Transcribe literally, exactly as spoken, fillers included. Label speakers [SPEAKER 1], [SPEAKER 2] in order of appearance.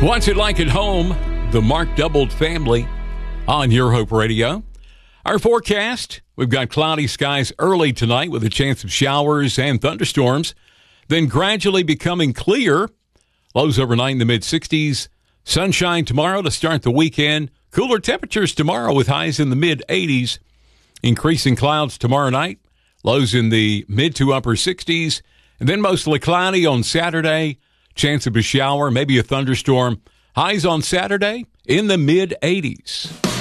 [SPEAKER 1] What's it like at home? The Mark Doubled family on Your Hope Radio. Our forecast, we've got cloudy skies early tonight with a chance of showers and thunderstorms, then gradually becoming clear. Lows overnight in the mid-sixties. Sunshine tomorrow to start the weekend. Cooler temperatures tomorrow with highs in the mid-eighties. Increasing clouds tomorrow night. Lows in the mid to upper sixties. And then mostly cloudy on Saturday. Chance of a shower, maybe a thunderstorm. Highs on Saturday in the mid-eighties.